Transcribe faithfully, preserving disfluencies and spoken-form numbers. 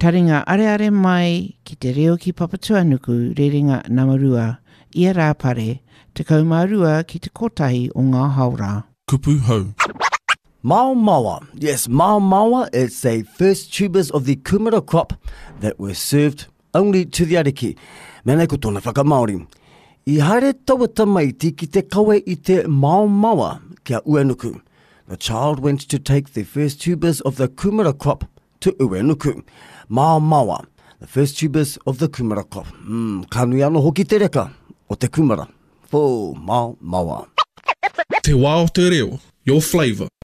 Taringa are are mai ki te reo ki Papatuanuku rerenga Namarua ia rā pare te kaumarua ki te kotahi o ngā haura. Kupu hau. Mao Mawa. Yes, Mao Mawa is the first tubers of the kumara crop that were served only to the ariki. Mēnei ko tōna whakamaori. I haere taua tamaiti ki te kawe i te Mao Mawa kia Uenuku. The child went to take the first tubers of the kumara crop to Uenuku. Mao Mawa, the first tubers of the kumara crop. Mm, kanui anō hoki te reka o te kumara. Fō Mao Mawa. Te wā o te reo, your flavour.